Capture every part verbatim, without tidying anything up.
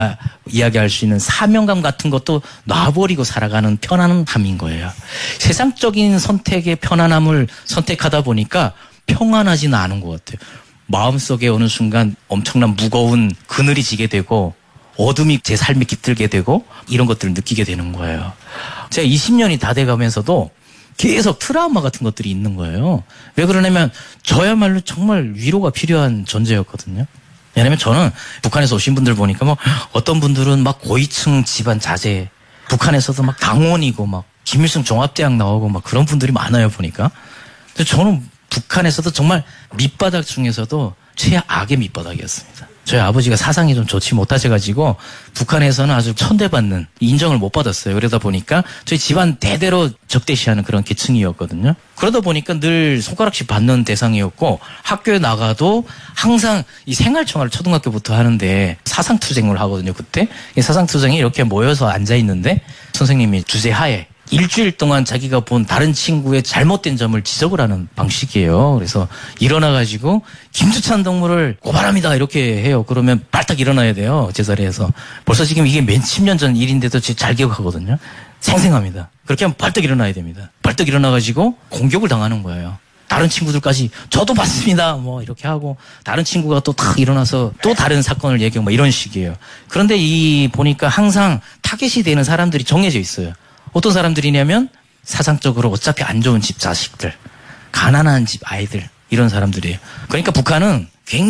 이야기할 수 있는 사명감 같은 것도 놔버리고 살아가는 편안함인 거예요. 세상적인 선택의 편안함을 선택하다 보니까 평안하지는 않은 것 같아요. 마음속에 어느 순간 엄청난 무거운 그늘이 지게 되고 어둠이 제 삶에 깃들게 되고 이런 것들을 느끼게 되는 거예요. 제가 이십 년이 다 돼가면서도 계속 트라우마 같은 것들이 있는 거예요. 왜 그러냐면 저야말로 정말 위로가 필요한 존재였거든요. 왜냐면 저는 북한에서 오신 분들 보니까 뭐 어떤 분들은 막 고위층 집안 자제, 북한에서도 막 당원이고 막 김일성 종합대학 나오고 막 그런 분들이 많아요 보니까. 근데 저는 북한에서도 정말 밑바닥 중에서도 최악의 밑바닥이었습니다. 저희 아버지가 사상이 좀 좋지 못하셔가지고 북한에서는 아주 천대받는 인정을 못 받았어요. 그러다 보니까 저희 집안 대대로 적대시하는 그런 계층이었거든요. 그러다 보니까 늘 손가락질 받는 대상이었고 학교에 나가도 항상 이 생활청화를 초등학교부터 하는데 사상투쟁을 하거든요. 그때 이 사상투쟁이 이렇게 모여서 앉아있는데 선생님이 주재하에 일주일 동안 자기가 본 다른 친구의 잘못된 점을 지적을 하는 방식이에요. 그래서 일어나가지고 김주찬 동무를 고발합니다 이렇게 해요. 그러면 발딱 일어나야 돼요. 제자리에서. 벌써 지금 이게 몇십 년 전 일인데도 잘 기억하거든요. 생생합니다. 그렇게 하면 발딱 일어나야 됩니다. 발딱 일어나가지고 공격을 당하는 거예요. 다른 친구들까지 저도 봤습니다. 뭐 이렇게 하고 다른 친구가 또 탁 일어나서 또 다른 사건을 얘기하고 뭐 이런 식이에요. 그런데 이 보니까 항상 타겟이 되는 사람들이 정해져 있어요. 어떤 사람들이냐면 사상적으로 어차피 안 좋은 집 자식들, 가난한 집 아이들 이런 사람들이에요. 그러니까 북한은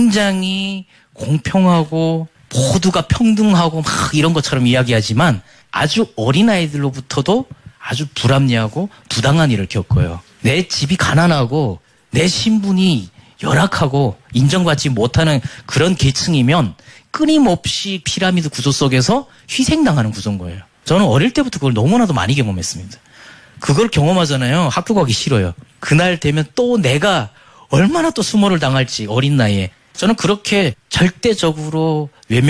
굉장히 공평하고 모두가 평등하고 막 이런 것처럼 이야기하지만 아주 어린아이들로부터도 아주 불합리하고 부당한 일을 겪어요. 내 집이 가난하고 내 신분이 열악하고 인정받지 못하는 그런 계층이면 끊임없이 피라미드 구조 속에서 희생당하는 구조인 거예요. 저는 어릴 때부터 그걸 너무나도 많이 경험했습니다. 그걸 경험하잖아요. 학교 가기 싫어요. 그날 되면 또 내가 얼마나 또 수모를 당할지 어린 나이에. 저는 그렇게 절대적으로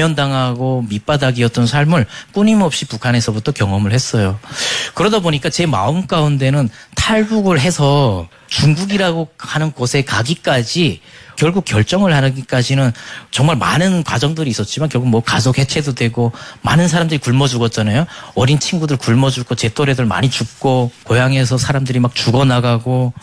외면당하고 밑바닥이었던 삶을 끊임없이 북한에서부터 경험을 했어요. 그러다 보니까 제 마음 가운데는 탈북을 해서 중국이라고 하는 곳에 가기까지 결국 결정을 하기까지는 정말 많은 과정들이 있었지만 결국 뭐 가족 해체도 되고 많은 사람들이 굶어 죽었잖아요. 어린 친구들 굶어 죽고 제 또래들 많이 죽고 고향에서 사람들이 막 죽어나가고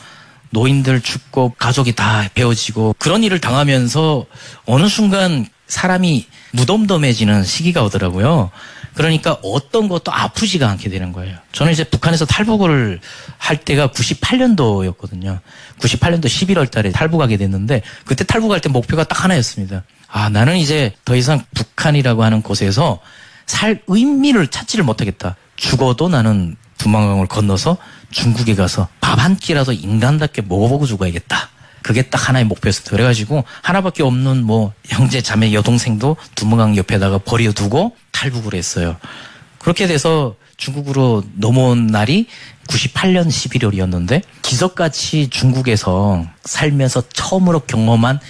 노인들 죽고 가족이 다 베어지고 그런 일을 당하면서 어느 순간 사람이 무덤덤해지는 시기가 오더라고요. 그러니까 어떤 것도 아프지가 않게 되는 거예요. 저는 이제 북한에서 탈북을 할 때가 구십팔 년도였거든요. 구십팔 년도 십일월 달에 탈북하게 됐는데 그때 탈북할 때 목표가 딱 하나였습니다. 아, 나는 이제 더 이상 북한이라고 하는 곳에서 살 의미를 찾지를 못하겠다. 죽어도 나는 두만강을 건너서 중국에 가서 밥 한 끼라도 인간답게 먹어보고 죽어야겠다. 그게 딱 하나의 목표였습니다. 그래가지고 하나밖에 없는 뭐 형제 자매 여동생도 두만강 옆에다가 버려두고 탈북을 했어요. 그렇게 돼서 중국으로 넘어온 날이 구십팔 년 십일월이었는데 기적같이 중국에서 살면서 처음으로 경험한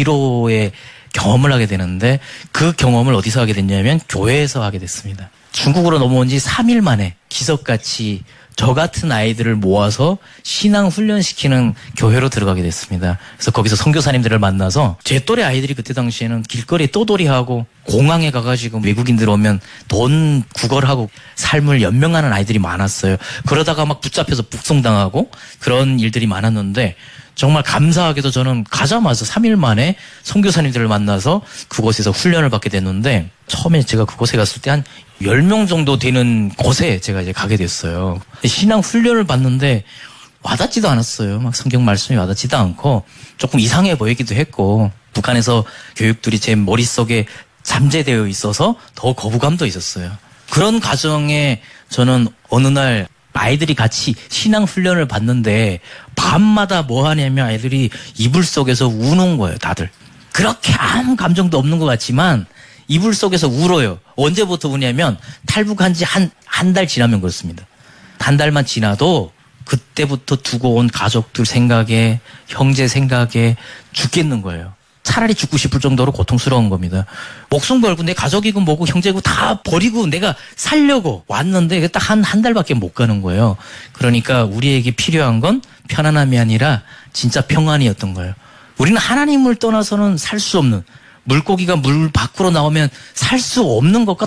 위로의 경험을 하게 되는데 그 경험을 어디서 하게 됐냐면 교회에서 하게 됐습니다. 중국으로 넘어온 지 삼 일 만에 기적같이 저 같은 아이들을 모아서 신앙 훈련시키는 교회로 들어가게 됐습니다. 그래서 거기서 선교사님들을 만나서 제 또래 아이들이 그때 당시에는 길거리에 떠돌이하고 공항에 가가지고 외국인들 오면 돈 구걸하고 삶을 연명하는 아이들이 많았어요. 그러다가 막 붙잡혀서 북송당하고 그런 일들이 많았는데 정말 감사하게도 저는 가자마자 삼 일 만에 선교사님들을 만나서 그곳에서 훈련을 받게 됐는데 처음에 제가 그곳에 갔을 때 한 열 명 정도 되는 곳에 제가 이제 가게 됐어요. 신앙 훈련을 받는데 와닿지도 않았어요. 막 성경 말씀이 와닿지도 않고 조금 이상해 보이기도 했고 북한에서 교육들이 제 머릿속에 잠재되어 있어서 더 거부감도 있었어요. 그런 과정에 저는 어느 날 아이들이 같이 신앙 훈련을 받는데 밤마다 뭐 하냐면 아이들이 이불 속에서 우는 거예요. 다들. 그렇게 아무 감정도 없는 것 같지만 이불 속에서 울어요. 언제부터 우냐면 탈북한 지 한, 한 달 지나면 그렇습니다. 한 달만 지나도 그때부터 두고 온 가족들 생각에 형제 생각에 죽겠는 거예요. 차라리 죽고 싶을 정도로 고통스러운 겁니다. 목숨 걸고 내 가족이고 뭐고 형제고 다 버리고 내가 살려고 왔는데 딱 한, 한 달밖에 못 가는 거예요. 그러니까 우리에게 필요한 건 편안함이 아니라 진짜 평안이었던 거예요. 우리는 하나님을 떠나서는 살 수 없는 물고기가 물 밖으로 나오면 살 수 없는 것과